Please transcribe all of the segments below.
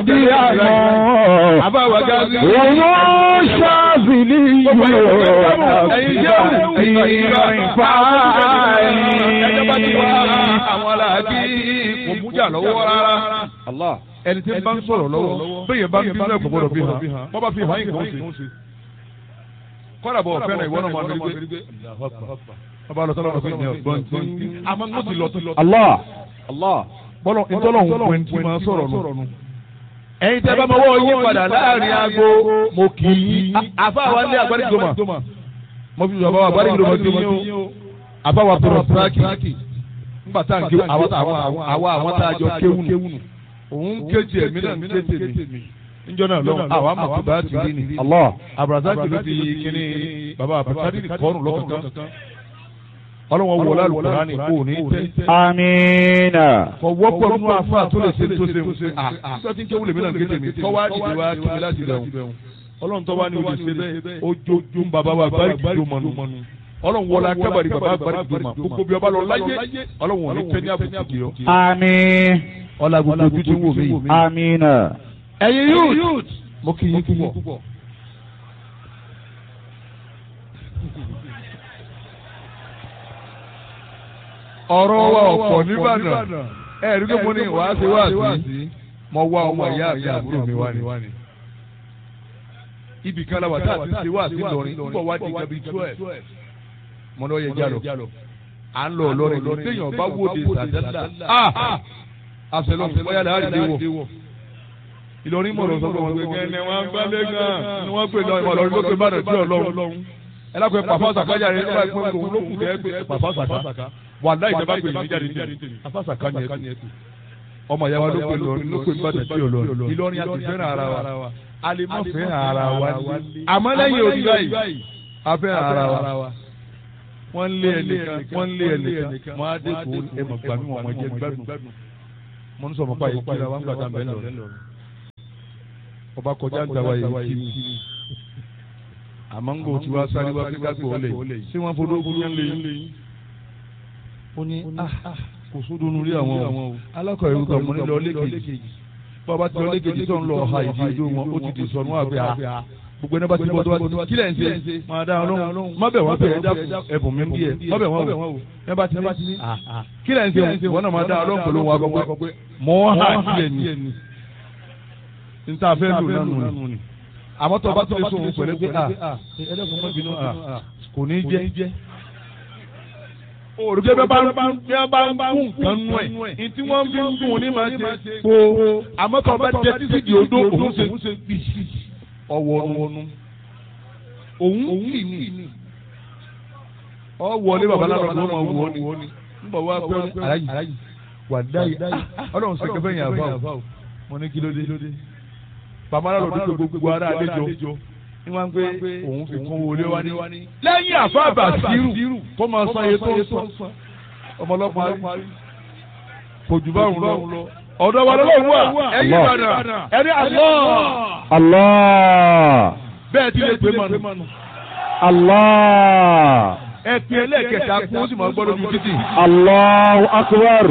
di àmọ́. àbáwá gáàsì. Òun ṣàbìlì yóò ìfà ẹjọ́ bá ti wá àwọn aláàbí kò mújà lọ́wọ́ rárá. ẹni tí ń bá ń sọ̀rọ̀ lọ́wọ́ bẹ́ẹ̀ bá ń bí náà kò gbọ́dọ̀ bí hàn wọ́n bá fi hàn yín kò ń ṣe. kọ́dà bọ̀ fẹ́ràn ìwọ náà máa ń rí gbé. ọba lọ sọ́dọ̀ ọ̀gbìn ní ọ̀gbọ́n tí àmọ́ ń ti lọ. Allah bọ́lọ̀ ìtọ́lọ́hún pẹ̀ tí máa sọ̀rọ̀ nù. ẹ̀yin tẹ́ bá mọ́wọ́ yín padà láàrin aago mo kì í àfáà ní àgbáríjọmọ̀ mo fi bàbá wa àgbáríjọmọ̀ sí yín o àfáà wa pẹ̀rọ tíráàkì nígbà tá à ń ké àwọn tá a jọ kéwù nù òun kéjì ẹ̀mí náà ń kéjì mi níjọ́ náà lọ́wọ́ àwa màkì bá ti rí ni àbùràsáàkì ló fi kíní bàbá àbùràsáàkì kọ́ọ̀nù lọ́kọ̀ọ̀kan ọlọ́wọ́ wọlé alùpùpù ní kò ní tẹ́. Amina. kò wọ́pọ̀ nínú afa tó lè ṣe tó ṣe sọ́tí ń kéwù lèmi náà kéde mi kọ́ wá dìde wá kí mi láti rẹ̀ wọ́n. ọlọ́run tó wá ní ojú ṣe bẹ́ẹ̀ ojú ń bàbá wa báríkì tó mọ̀nù. ọlọ́run wọlé akábàrí bàbá báríkì tó mọ̀ gbogbo bí ọba lọ láyé ọlọ́run ò ní tẹ́ ní àbùkù kì í. Àmín. ọlá gbogbo ojú tí ń wò mí. Amina. ẹ̀yin youth mo kì í púpọ̀. ọ̀rọ̀ wa ọ̀pọ̀ nìbàdàn ẹ̀rí pé mo ní wàásí mo wá ọmọ ìyá àti àbúrò mi wá ni. ibì kan la wà tá a ti ṣe wàásí lọrin nígbà wá di gabi 12 mo lọ yẹ jálọ à ń lọ lọrin lọ téèyàn bá wòde sàdálà àṣẹlọ bóyá lè àrídé wọ Ìlọrin mọ̀ lọ sọ pé wọn gbé kẹ́ni wọn gbálẹ̀ gan ni wọ́n pè lọ Ìlọrin ló pè bàdàn tí Ọlọ́run ẹ lápẹ́ pàfọ́ sàkájà rẹ nígbà pé òun ló kù kẹ́ pé pàfọ́ sàká wà láì jẹ́ bá pè ní jáde tèmi afásàká ni ẹ tù ọmọ ìyá wa ló pè lọrin ló pè bàdàn tí Ọlọ́run Ìlọrin àti fẹ́ràn ara wa a lè má fẹ́ràn ara wa àmọ́ lẹ́yìn òbí báyìí a fẹ́ràn ara wa wọ́n lé ẹnìkan wọ́n á dé kó ẹmọ̀ gbàmí wọn jẹ́ gbádùn mo ń sọ mọ́ báyìí kíra wọn gbàdá bẹ́ẹ̀ lọ ọba kọjá ń tàwa yìí kí ni àmọ́ ń gò tí wàá sáré wá pé kágbó ọ̀lẹ̀ ṣé wọ́n fọdọ́ ogun yẹn lé yín ó ní kò sódò nù rí àwọn o alákọ̀ọ́ ìlú kan mo ní lọ lẹ́kẹ̀jì bàbá ti lọ lẹ́kẹ̀jì tó ń lọ ọ̀ha ìdí ojú wọn ó ti di sọnù àgbẹ̀ gbogbo ẹni bá ti bọ́ tó bá ti kí lẹ̀ ń ṣe máa dá ọlọ́run má bẹ̀ wọ́n bẹ̀rẹ̀ ẹ̀bùn mi bí ẹ̀ má bẹ̀ wọ́n wò ẹ bá ti ní kí lẹ̀ ń ṣe wọ́n náà máa dá ọlọ́run pẹ̀lú wọn akọ pé mọ́ hà sílẹ̀ ni níta fẹ́ lò nánu ni àmọ́ tó bá tó lè sọ òun pẹ̀lú pé ẹlẹ́kùn mọ́ bínú kò ní jẹ́ òrùké bẹ́ẹ̀ bá ń mú nǹkan nú ẹ̀ ní tí wọ́n fi ń dùn ní máa ṣe po àmọ́ tó bá jẹ títí di odó òun ṣe bí ọwọ́nu òun kì ní ọwọ́lé babaláwo ló máa wọ ni nígbà wá pé aláyì wà dáyì ọlọ́run ṣe kẹfẹ́ yẹn àbá mo ní kí ló dé babaláwo ló dé gbogbo ara àlejò ní wọ́n pé òun fi kún wọlé wá ní lẹ́yìn àfáàbà sírù kó máa san iye tó ń san ọmọlọ́pàá kò jù báwọn lọ ọ̀dọ̀ wa lọ́wọ́ wà ẹ̀yìn ìbàdàn ẹ̀rí Allah. bẹ́ẹ̀ ti lè pè mọ́nu. Allah. ẹ̀pin ẹlẹ́ẹ̀kẹta kún ó sì máa gbọ́dọ̀ ju títì. Allahu akbar.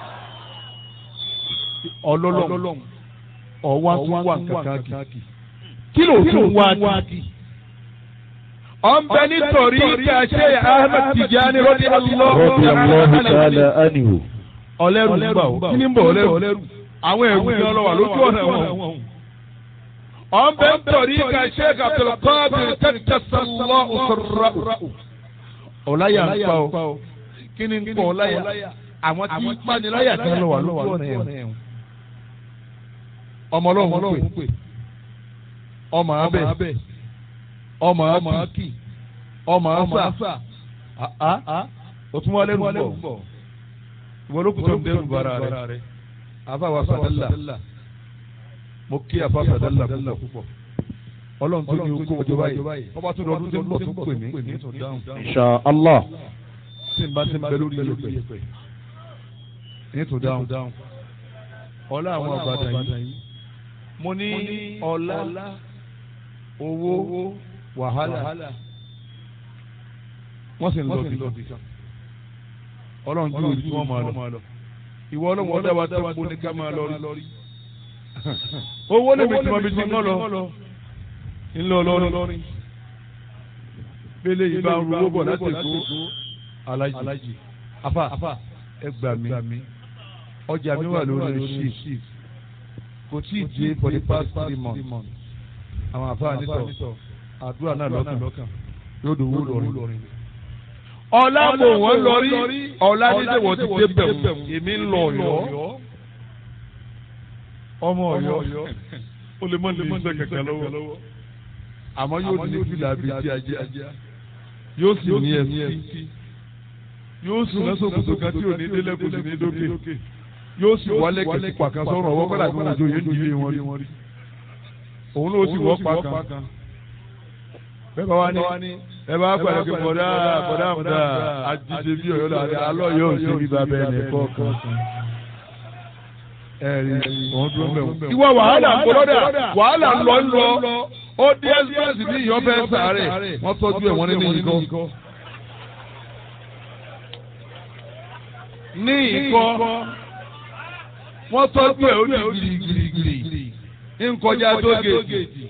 ọlọ́lọ́m ọ̀wá tún wà kankan kì. kí ló tún wá kì. ọ̀nbẹ nítorí kàṣẹ Ahmed Tijani radiyallahu ta'ala anhu. ọlẹ́rù ń gbà ó kí ni ń bọ̀ ọlẹ́rù àwọn ẹ̀rù ní ọlọ́wà lójú ọ̀nà wọn. ọ̀nbẹ nítorí kàṣẹ Abdulqadir kẹ́kẹ́sọ̀lọ́ òṣèrà ọ̀láyà ń pa ó kí ni ń pọ̀ ọ̀láyà àwọn tí ń paniláyà kan lọ́wà lójú ọ̀nà ẹ̀ ọmọ ọlọ́run pè ọmọ abẹ ọmọ akí ọmọ asa òtún wọlé ń bọ̀ wọ́n ló kù tó ń dẹ́rù bara rẹ̀ afa wa sadala mo kí afa sadala púpọ̀ ọlọ́run tó ní okó ọjọ́ báyìí ọba tó lọ́dún tó ń bọ̀ tó pè mí ní tó dáhùn. Insha Allah. tí n bá ti ń bẹ lórí ẹ̀pẹ̀ ní tó dáhùn. ọlá àwọn àgbàdàn yìí mo ní ọlá owó wàhálà wọ́n sì ń lọ bí kan ọlọ́run ju òbí tí wọ́n máa lọ ìwọ ọlọ́run ọdẹ wa tó kó ní ká máa lọ rí owó lè fi tìmọ̀ bí ti mọ́ lọ ńlọ lọ́rin pélé yìí bá ń ru owó bọ̀ láti èkó alájì afa ẹ gbà mí ọjà mi wà lórí shift kò tí ì dé for the past 3 months àwọn afa nítọ̀ àdúrà náà lọ́kàn yóò dòwó lọ́rin. ọ̀la mò wọ́n lọ́rí ọ̀la nílé wọ́n ti dé bẹ̀rù èmi ń lọ Ọ̀yọ́ ọmọ Ọ̀yọ́ ó lè mọ ní iṣẹ́ kẹ̀kẹ́ lọ́wọ́ àmọ́ yóò ní fìlà bíi ti ajá yóò sì ní ẹsí yóò sì lọ́sọ̀ kòtò kan tí ò ní délẹ̀ kò sì ní dókè yóò sì wálé kẹ̀kẹ́ pàkan sọ̀rọ̀ ọwọ́ kọ́lá tí wọ́n jọ yẹn nílé wọn rí òun ló sì wọ́ pàkan bẹ́ẹ̀ bá wá ní ẹ bá pàdé kí bọ̀dá àmúdá àjíṣe bí Ọ̀yọ́ láàrin alọ́ yóò ṣe bí bàbá ẹnì kọ̀ọ̀kan. Ìwọ wàhálà ń bọ́lọ́dà wàhálà ń lọ ó dé ẹ́sìpẹ́sì ní ìyọ́bẹ̀ sàárẹ̀ wọ́n tọ́jú ẹ̀ wọ́n nínú ìkọ́. Ní ìkọ́ wọ́n tọ́jú ẹ̀ ó ní gírígírí ń kọjá tó gèèjì.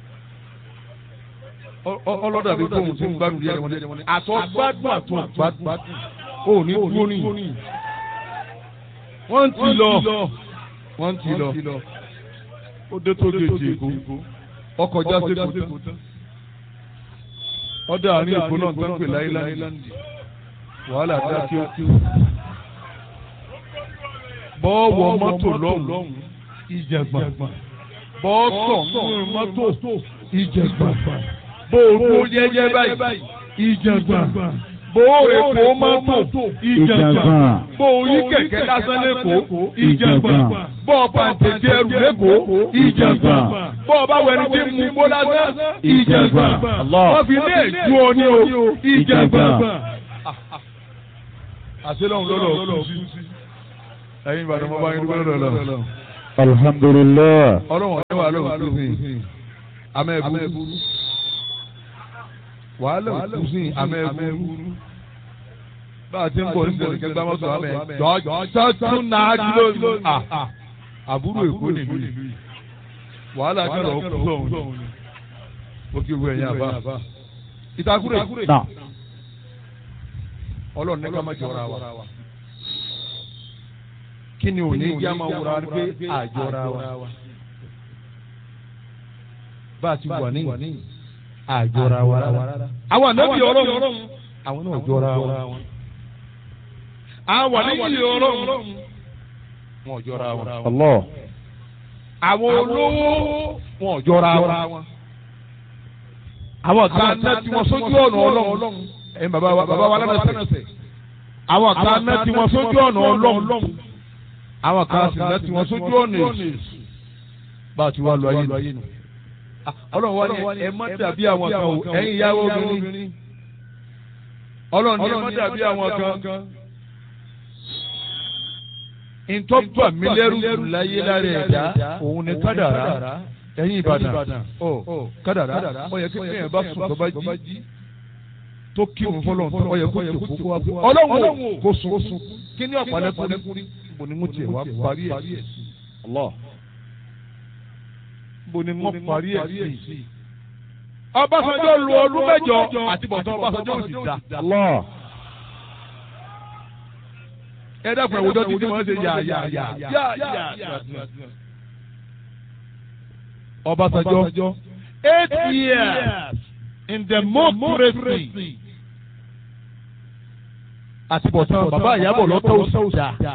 Ọlọ́dà bí fóun ti ń gbádùn díẹ̀ wọn ni àtọ́gbádùn ó ní dúró ní. Wọ́n ti lọ ó dé tó gèèjì Èkó ọkọ̀ já sí Èkó tán ọdẹ àárín Èkó náà tó ń pè láìláńdì wàhálà dá kí ó bọ́ọ̀wọ̀ mọ́tò lọ́hùn ìjẹ̀gbọ̀n bọ́ọ̀tọ̀ nínú mọ́tò ìjẹ̀gbọ̀n bóòrò yẹ́yẹ́ báyìí ìjẹ̀gbọ̀n bóòrò èkó mọ́tò ìjẹ̀gbọ̀n bóòrò kẹ̀kẹ́ lásán lẹ́kọ̀ọ́ ìjẹ̀gbọ̀n bọ́ọ̀ pàǹtẹ̀tẹ̀ ẹrù lẹ́kọ̀ọ́ ìjẹ̀gbọ̀n bọ́ọ̀ bá wẹ̀rẹ̀ tí mú bó lásán ìjẹ̀gbọ̀n wọ́n fi lé ìjú ọ ní o ìjẹ̀gbọ̀n. àṣelọ́hún lọ́lọ́ kú sí ẹ̀yin ìbàdàn mọ́ bá yín dúpẹ́ lọ́lọ́. alhamdulilayi. ọlọ́run ọ̀yẹ́ wà lọ́wọ́ kú sí amẹ́ẹ̀bù wàhálà òkú sí amẹ́ẹ̀bù bá a ti ń bọ̀ nígbà tí gbàmọ́ sọ amẹ́ jọ́jọ́ náà kìlọ̀ àbúrò èkó nílùú yìí wàhálà kìlọ̀ òkú sọ̀hún ó kí wú ẹ̀yìn àbá ìtakùrẹ̀ ọlọ́run ní ká má jọra wa kí ni òní yá máa wúra pé àjọra wa bá a ti wà ní àjọra wa rárá. àwọn ànábì ọlọ́run àwọn náà jọra wa. àwọn ànábì ọlọ́run wọn jọra wa. àwọn olówó wọn jọra wa. àwọn kan náà tí wọ́n sójú ọ̀nà ọlọ́run. ẹ̀yin bàbá wa lánàṣẹ. àwọn kan náà tí wọ́n sójú ọ̀nà ọlọ́run. àwọn kan sì náà tí wọ́n sójú ọ̀nà èṣù. bá a ti wá lọ ayé nù. ọlọ́run wá ní ẹ má dàbí àwọn kan o ẹ̀yin ìyàwó obìnrin ọlọ́run ní ẹ má dàbí àwọn kan ntọ́gbà mi lẹ́rù láyé lára ẹ̀dá òun ni kádàrá ẹ̀yin Ìbàdàn kádàrá ó yẹ kí ẹ̀yìn bá sùn tó bá jí tó kí òun fọlọ́run tó ó yẹ kó jòkó kó wá fún ọlọ́run kó sùn kí ní ọ̀pọ̀lọpọ̀ mo ní mo tiẹ̀ wá parí ẹ̀ sí bo ni mo parí ẹ̀ sí. Ọbásanjọ́ lu ọdún mẹ́jọ àti bọ̀tán Ọbásanjọ́ ò sì dá. ẹ dákun ẹ̀wùjọ́ títí wọ́n ṣe yà. Ọbásanjọ́ 8 years in democracy àti bọ̀tán bàbá Ìyábọ̀ lọ́tọ̀ ò sì dá.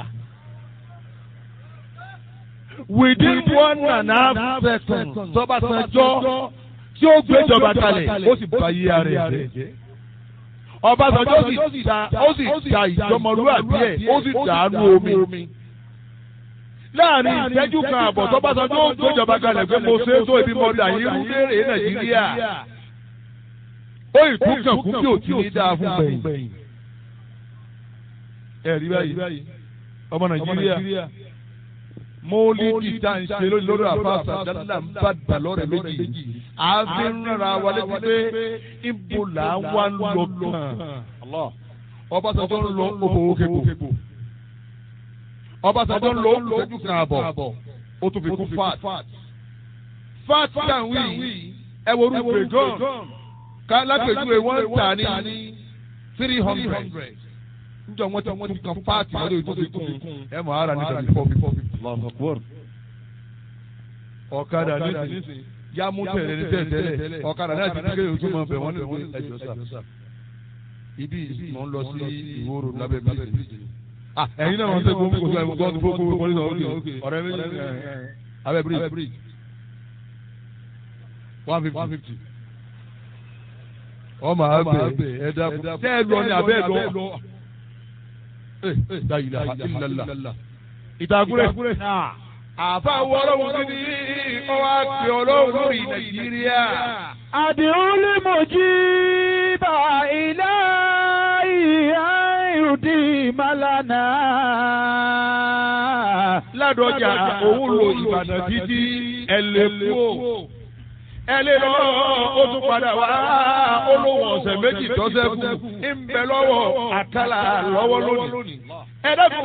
Within 1.5 seconds Ọbásanjọ́ tí ó gbéjọba kalẹ̀ ó sì bá yí ara ẹ̀ jẹ́. Ọbásanjọ́ sì ta ìjọmọlúwàbí ẹ̀ ó sì dàánú omi. Láàrin ìṣẹ́jú kan àbọ̀ Ọbásanjọ́ ó gbéjọba kalẹ̀ pé mo ṣe é tó ibi mọ́dà yìí rú léèrè Nàìjíríà. Ó ìtúkàn kú bí òtí ní dáa fún gbẹ̀yìn. Ẹ̀rí báyìí ọmọ Nàìjíríà. Mọ́lídì tá à ń ṣe lórí àfàṣà dáadáa ń bá dà lọ́rẹ̀ méjì. àfi ń rárá wa létí pé ibo là ń wá ń lọ kàn. Ọbásanjọ́ ń lọ òbò òkèbò. Ọbásanjọ́ ń lọ òkèjú kan àbọ̀ ó tún fi kún fat tàn wí ẹ wo orúkọ gan ká lápèjúwe wọ́n tà ní 300 njọ wọ́n ti kan fat lórí tó fi kún ẹ mọ̀ ara nígbà bí 450. ọ̀kadà nísìnyí yá mú tẹ̀lé ní tẹ̀lé ọ̀kadà náà ti kéde ojú mọ̀ bẹ̀ wọ́n ní ìwé ẹ̀jọ̀ sá. ibi mọ̀ ń lọ sí ìwòrò lábẹ́ bíríjì. ẹ̀yin náà wọ́n ṣe gbogbo gbogbo ẹ̀mú gbọ́dọ̀ gbogbo pọ́lísì ọ̀rẹ́ méjì abẹ́ bíríjì 150. ọmọ abẹ ẹ̀dá tẹ́ ẹ lọ ní abẹ́ lọ. dayila ilala ìtàgùrẹ́. àfa wọ́ọ́rọ́ wọn ní ọwọ́ àti ọlọ́run ní Nàìjíríà. àdìrún lè mọ̀ jí bá ilé ìhà ìrùdí màlánà. Ládọjà òun lo Ìbàdàn títí ẹlẹ́kùn lọ ó tún padà wá olówó ọ̀sẹ̀ méjì tọ́sẹ̀ kù ń bẹ lọ́wọ́ àkàlà lọ́wọ́ lónìí.